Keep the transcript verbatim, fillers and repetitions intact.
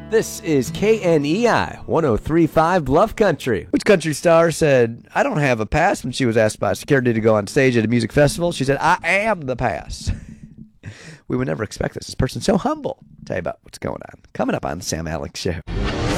This is K N E I one oh three point five Bluff Country. Which country star said, I don't have a pass when she was asked by security to go on stage at a music festival? She said, I am the pass. We would never expect this. This person's so humble. Tell you about what's going on. Coming up on the Sam Alex Show.